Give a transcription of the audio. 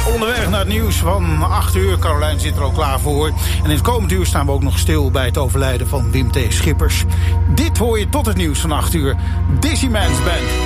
Onderweg naar het nieuws van 8 uur. Carolijn zit er al klaar voor. En in het komend uur staan we ook nog stil bij het overlijden van Wim T. Schippers. Dit hoor je tot het nieuws van 8 uur. Dizzy Man's Band.